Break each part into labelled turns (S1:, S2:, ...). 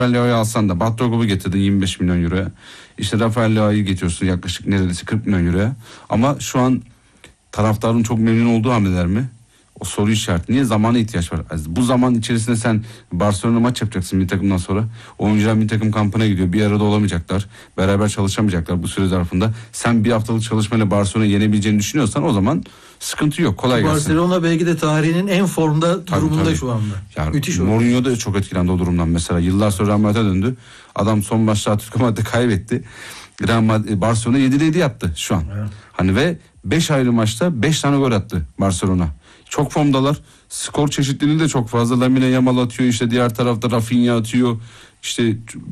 S1: Leao'yu alsan da Batroglu'yu getirdin 25 milyon euroya. İşte Rafael Leao'yu getiriyorsun yaklaşık neredeyse 40 milyon euroya. Ama şu an taraftarın çok memnun olduğu hamleler mi? O soru işareti. Niye? Zamana ihtiyaç var. Bu zaman içerisinde sen Barcelona maç yapacaksın bir takımdan sonra. Oyuncular bir takım kampına gidiyor. Bir arada olamayacaklar. Beraber çalışamayacaklar bu süre zarfında. Sen bir haftalık çalışmayla Barcelona'yı yenebileceğini düşünüyorsan o zaman sıkıntı yok. Kolay gelsin.
S2: Barcelona belki de tarihinin en formda durumunda şu anda.
S1: Yani
S2: müthiş
S1: Mourinho da çok etkilendi o durumdan mesela. Yıllar sonra Real Madrid'e döndü. Adam son maçta Atletico Madrid'de kaybetti. Real Madrid, Barcelona 7-7 yaptı şu an. Evet. Hani ve 5 ayrı maçta 5 tane gol attı Barcelona. Çok formdalar. Skor çeşitliliği de çok fazla. Lamine Yamal atıyor, işte diğer tarafta Rafinha atıyor. İşte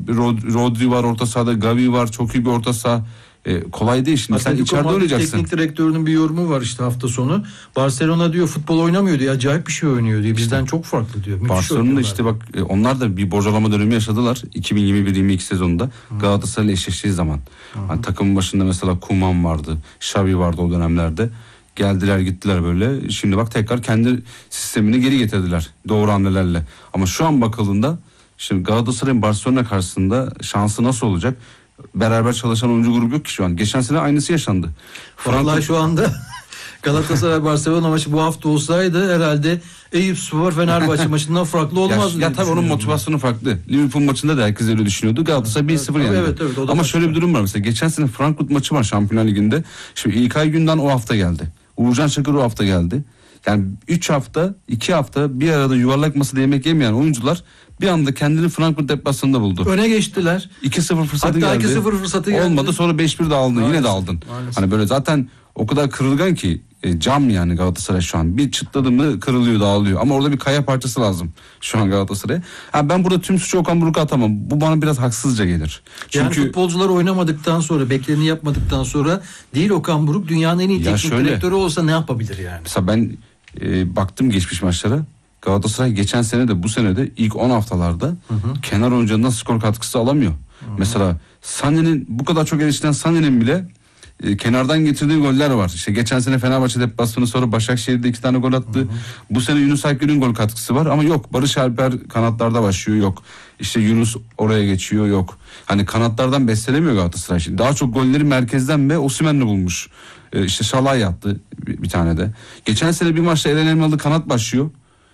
S1: Rodri var orta sahada, Gavi var, çok iyi bir orta saha. Kolay değil şimdi. Sen içeride oynayacaksın.
S2: Teknik direktörünün bir yorumu var işte hafta sonu. Barcelona diyor futbol oynamıyor diyor. Acayip bir şey oynuyor diyor. Bizden çok farklı diyor.
S1: Barcelona'da işte bak onlar da bir bocalama dönemi yaşadılar. 2021-22 sezonunda Galatasaray'la eşleştiği zaman. Hani takımın başında mesela Koeman vardı. Xavi vardı o dönemlerde. Geldiler gittiler böyle. Şimdi bak tekrar kendi sistemini geri getirdiler. Doğru hamlelerle. Ama şu an bakıldığında şimdi Galatasaray'ın Barcelona karşısında şansı nasıl olacak? Beraber çalışan oyuncu grubu yok ki şu an. Geçen sene aynısı yaşandı.
S2: Vallahi şu anda Galatasaray Barcelona maçı bu hafta olsaydı herhalde Eyüpspor Fenerbahçe maçından farklı olmazdı.
S1: Ya tabii onun motivasyonu farklı. Liverpool maçında da herkes öyle düşünüyordu. Galatasaray 1-0 yendi.
S2: Evet,
S1: ama şöyle bir durum var mesela. Geçen sene Frankfurt maçı var Şampiyonlar Ligi'nde. Şimdi İlkay Gündoğan o hafta geldi. Uğurcan Çakır o hafta geldi. Yani 3 hafta 2 hafta bir arada yuvarlak masada yemek yemeyen oyuncular bir anda kendini Frankfurt deplasmanında buldu.
S2: Öne geçtiler.
S1: 2-0 fırsatı
S2: hatta
S1: geldi.
S2: Hatta 2-0 fırsatı geldi.
S1: Olmadı, sonra 5-1 de aldın.
S2: Maalesef,
S1: yine de aldın.
S2: Maalesef.
S1: Hani böyle zaten o kadar kırılgan ki cam yani Galatasaray şu an. Bir çıtladı mı kırılıyor, dağılıyor. Ama orada bir kaya parçası lazım şu an Galatasaray'a. Ben burada tüm suçu Okan Buruk'a atamam. Bu bana biraz haksızca gelir.
S2: Yani futbolcular oynamadıktan sonra, bekleneni yapmadıktan sonra değil Okan Buruk dünyanın en iyi teknik direktörü olsa ne yapabilir yani?
S1: Mesela ben baktım geçmiş maçlara. Galatasaray geçen sene de bu sene de ilk 10 haftalarda kenar oyuncularından skor katkısı alamıyor. Mesela Sané'nin bu kadar çok eleştirilen Sané'nin bile kenardan getirdiği goller var. İşte geçen sene Fenerbahçe deplasmanı, sonra Başakşehir'de 2 tane gol attı. Bu sene Yunus Akgül'ün gol katkısı var ama yok. Barış Alper kanatlarda başlıyor, yok. İşte Yunus oraya geçiyor, yok. Hani kanatlardan beslenemiyor Galatasaray. Şimdi daha çok golleri merkezden ve Osimhen'le bulmuş. İşte Şalay yaptı bir tane de. Geçen sene bir maçta Eren Elmalı kanat başlıyor.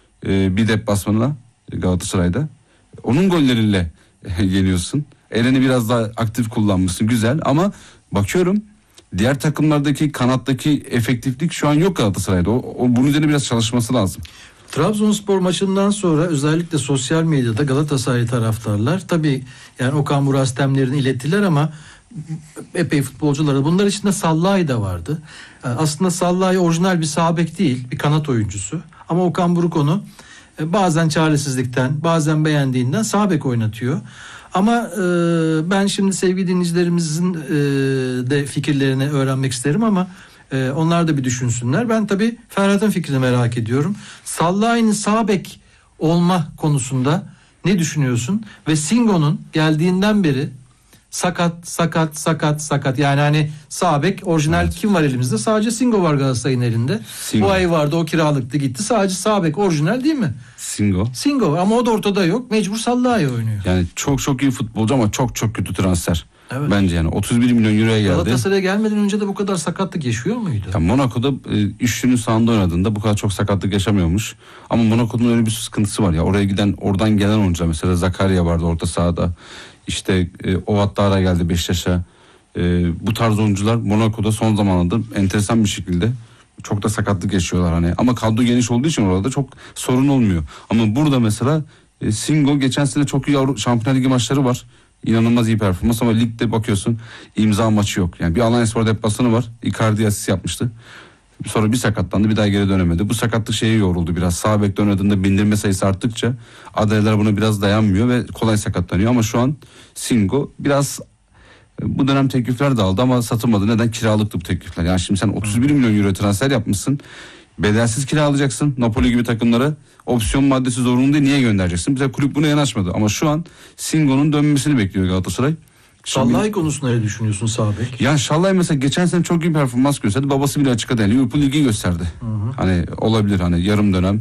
S1: Bir deplasmanına Galatasaray'da. Onun golleriyle yeniyorsun. Eren'i biraz daha aktif kullanmışsın, güzel ama bakıyorum diğer takımlardaki kanattaki efektiflik şu an yok Galatasaray'da. Bunun üzerine biraz çalışması lazım.
S2: Trabzonspor maçından sonra özellikle sosyal medyada Galatasaray taraftarlar tabii yani Okan Buruk sistemlerini ilettiler ama epey futbolcuları. Bunlar içinde Sallai da vardı. Aslında Sallai orijinal bir sağ bek değil, bir kanat oyuncusu. Ama Okan Buruk onu bazen çaresizlikten, bazen beğendiğinden sağ bek oynatıyor. Ama ben şimdi sevgili dinleyicilerimizin de fikirlerini öğrenmek isterim ama onlar da bir düşünsünler. Ben tabii Ferhat'ın fikrini merak ediyorum. Sallai'nin sağ bek olma konusunda ne düşünüyorsun? Ve Singo'nun geldiğinden beri sakat yani hani sağ bek orijinal kim var elimizde? Sadece Singo var Galatasaray'ın elinde. Bu ay vardı, o kiralıktı gitti. Sadece sağ bek orijinal değil mi? Singo ama o da ortada yok. Mecbur Sallai oynuyor.
S1: Yani çok iyi futbolcu ama çok kötü transfer. Evet. Bence yani 31 milyon euroya geldi.
S2: Galatasaray'a gelmeden önce de bu kadar sakatlık yaşıyor muydu?
S1: Ya Monaco'da üçlünün sahanda oynadığında bu kadar çok sakatlık yaşamıyormuş. Ama Monaco'nun öyle bir sıkıntısı var ya. Oraya oradan gelen oyuncular mesela Zakaria vardı orta sahada. İşte Ovattara geldi Beşiktaş'a. Bu tarz oyuncular Monaco'da son zamanlarda enteresan bir şekilde çok da sakatlık yaşıyorlar hani. Ama kadro geniş olduğu için orada çok sorun olmuyor. Ama burada mesela Singo geçen sene çok iyi Şampiyonlar Ligi maçları var. İnanılmaz iyi performans ama ligde bakıyorsun imza maçı yok. Yani bir Alanyaspor deplasmanı var. Icardi asist yapmıştı. Sonra bir sakatlandı, bir daha geri dönemedi. Bu sakatlık şeye yoruldu biraz. Sağ bekte oynadığında bindirme sayısı arttıkça adaylar buna biraz dayanmıyor ve kolay sakatlanıyor. Ama şu an Singo biraz bu dönem teklifler de aldı ama satılmadı. Neden? Kiralıktı bu teklifler. Yani şimdi sen 31 milyon euro transfer yapmışsın. Bedelsiz kiralayacaksın Napoli gibi takımlara. Opsiyon maddesi zorunlu değil, niye göndereceksin? Mesela kulüp buna yanaşmadı ama şu an Singo'nun dönmesini bekliyor Galatasaray.
S2: Sallai konusunda ne düşünüyorsun sağ bek?
S1: Yani Sallai mesela geçen sene çok iyi performans gösterdi. Babası bile açık adaylı. Liverpool Ligi'yi gösterdi. Hani olabilir hani yarım dönem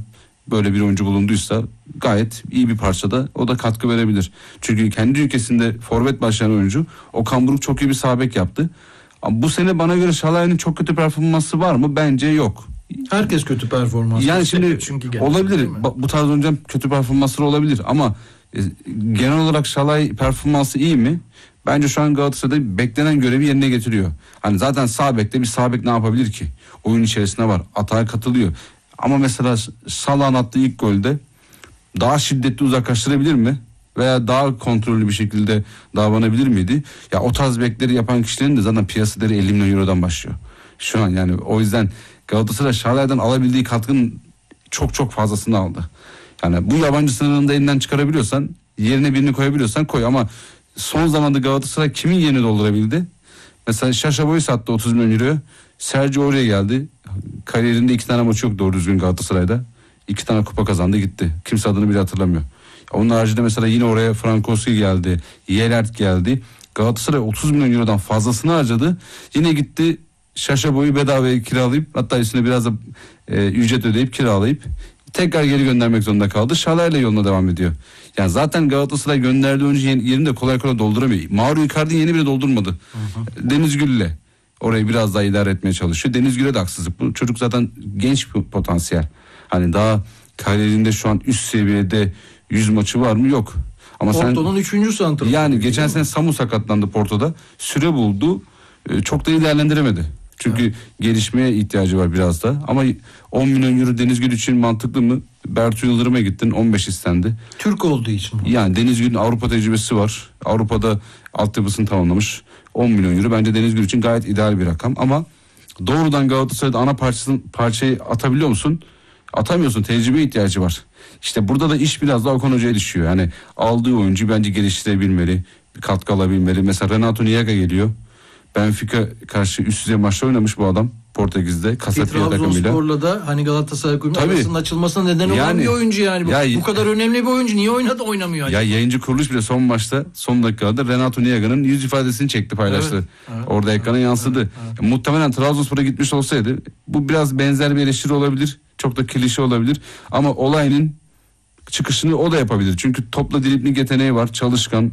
S1: böyle bir oyuncu bulunduysa gayet iyi bir parçada o da katkı verebilir. Çünkü kendi ülkesinde forvet başlayan oyuncu Okan Buruk çok iyi bir sağ bek yaptı. Ama bu sene bana göre Şalay'ın çok kötü performansı var mı? Bence yok.
S2: Herkes kötü performans.
S1: Yani şimdi
S2: çünkü
S1: olabilir. Bu tarz oyuncuların kötü performansları olabilir ama genel olarak Şalay performansı iyi mi? Bence şu an Galatasaray'da beklenen görevi yerine getiriyor. Hani zaten sağ bekte bir sağ bek ne yapabilir ki? Oyun içerisinde var. Atağa katılıyor. Ama mesela Salah'ın attığı ilk golde daha şiddetli uzaklaştırabilir mi? Veya daha kontrollü bir şekilde davranabilir miydi? Ya o tarz bekleri yapan kişilerin de zaten piyasa değeri 50 milyon eurodan başlıyor. Şu an yani o yüzden Galatasaray Şalay'dan alabildiği katkının çok fazlasını aldı. Yani bu yabancı sınırını da elinden çıkarabiliyorsan, yerine birini koyabiliyorsan koy ama son zamanda Galatasaray kimin yerini doldurabildi? Mesela Şaşa Boy'u sattı 30 milyon euroya. Sergio oraya geldi. Kariyerinde 2 tane maçı yok doğru düzgün Galatasaray'da. 2 tane kupa kazandı gitti. Kimse adını bile hatırlamıyor. Onun haricinde mesela yine oraya Frankowski geldi. Yelert geldi. Galatasaray 30 milyon eurodan fazlasını harcadı. Yine gitti Şaşa Boy'u bedavaya kiralayıp hatta üstüne biraz da ücret ödeyip kiralayıp tekrar geri göndermek zorunda kaldı. Şalay'la yoluna devam ediyor. Yani zaten Galatasaray gönderdiği oyuncu yerini de kolay dolduramıyor. Mauro Icardi yeni bile doldurmadı. Deniz Gül'le orayı biraz daha idare etmeye çalışıyor. Deniz Gül'e de haksızlık. Bu çocuk zaten genç bir potansiyel. Hani daha kariyerinde şu an üst seviyede 100 maçı var mı? Yok. Ama
S2: Porto'nun 3. santrafı.
S1: Yani geçen sene Samu sakatlandı Porto'da. Süre buldu. Çok da iyi değerlendiremedi. Çünkü gelişmeye ihtiyacı var biraz da. Ama 10 milyon euro Deniz Gül için mantıklı mı? Bertu Yıldırım'a gittin 15 istendi.
S2: Türk olduğu için.
S1: Yani Deniz Gül'ün Avrupa tecrübesi var. Avrupa'da altyapısını tamamlamış. 10 milyon euro bence Deniz Gül için gayet ideal bir rakam. Ama doğrudan Galatasaray'da ana parçayı atabiliyor musun? Atamıyorsun. Tecrübeye ihtiyacı var. İşte burada da iş biraz daha Okan Hoca'ya düşüyor. Yani aldığı oyuncu bence geliştirebilmeli. Bir katkı alabilmeli. Mesela Renato Niaga geliyor. Benfica karşı üst düzey maçta oynamış bu adam. Portekiz'de. Kasatilla takımıyla.
S2: Trabzonspor'la da hani Galatasaray kulübü arasının açılmasına neden olan bir oyuncu yani. Bu kadar önemli bir oyuncu. Niye oynamıyor?
S1: Ya yayıncı kuruluş bile son maçta son dakikada Renato Niaga'nın yüz ifadesini çekti paylaştı. Evet. Orada ekrana yansıdı. Evet. Muhtemelen Trabzonspor'a gitmiş olsaydı bu biraz benzer bir eleştiri olabilir. Çok da klişe olabilir. Ama olayın çıkışını o da yapabilir. Çünkü topla dribling yeteneği var. Çalışkan.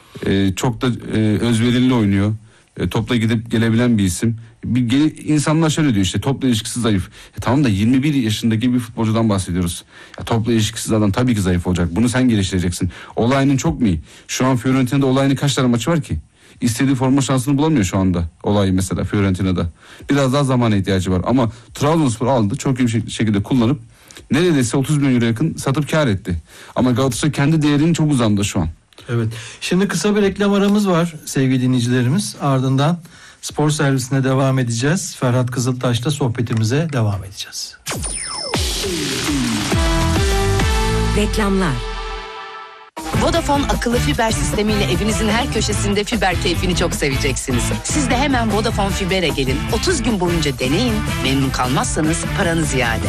S1: Çok da özverili oynuyor. Topla gidip gelebilen bir isim. İnsanlar şöyle diyor işte topla ilişkisi zayıf. Tamam da 21 yaşındaki bir futbolcudan bahsediyoruz. Topla ilişkisiz adam tabii ki zayıf olacak. Bunu sen geliştireceksin. Olayının çok mu iyi? Şu an Fiorentina'da Olay'ın kaç tane maçı var ki? İstediği forma şansını bulamıyor şu anda. Olay mesela Fiorentina'da. Biraz daha zamana ihtiyacı var. Ama Trabzonspor aldı. Çok iyi bir şekilde kullanıp neredeyse 30 milyon euro yakın satıp kar etti. Ama Galatasaray kendi değerinin çok uzağında şu an.
S2: Evet. Şimdi kısa bir reklam aramız var sevgili dinleyicilerimiz. Ardından spor servisine devam edeceğiz. Ferhat Kızıltaş'la sohbetimize devam edeceğiz.
S3: Reklamlar.
S4: Vodafone akıllı fiber sistemiyle evinizin her köşesinde fiber keyfini çok seveceksiniz. Siz de hemen Vodafone Fiber'e gelin. 30 gün boyunca deneyin. Memnun kalmazsanız paranız iade.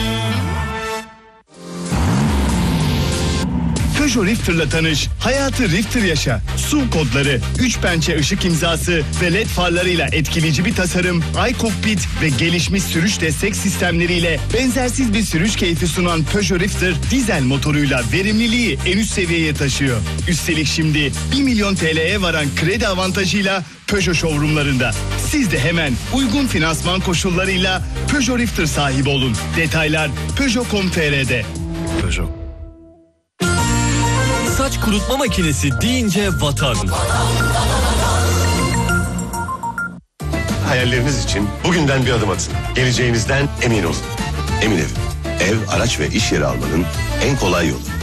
S5: Peugeot Rifter'la tanış, hayatı Rifter yaşa. Su kodları, 3 pençe ışık imzası ve led farlarıyla etkileyici bir tasarım, iCockpit ve gelişmiş sürüş destek sistemleriyle benzersiz bir sürüş keyfi sunan Peugeot Rifter, dizel motoruyla verimliliği en üst seviyeye taşıyor. Üstelik şimdi 1 milyon TL'ye varan kredi avantajıyla Peugeot showroomlarında. Siz de hemen uygun finansman koşullarıyla Peugeot Rifter sahibi olun. Detaylar Peugeot.com.tr'de. Peugeot.
S6: Saç kurutma makinesi deyince Vatan.
S7: Hayalleriniz için bugünden bir adım atın. Geleceğinizden emin olun. Emin Ev. Ev, araç ve iş yeri almanın en kolay yolu.